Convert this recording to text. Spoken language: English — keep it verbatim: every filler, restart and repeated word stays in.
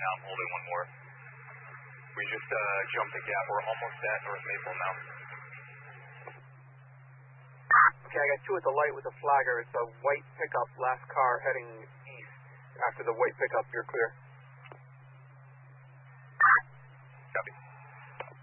now. I'm holding one more. We just uh, jumped the gap. We're almost at North Maple now. Okay, I got two at the light with a flagger. It's a white pickup, last car heading east. After the white pickup, you're clear.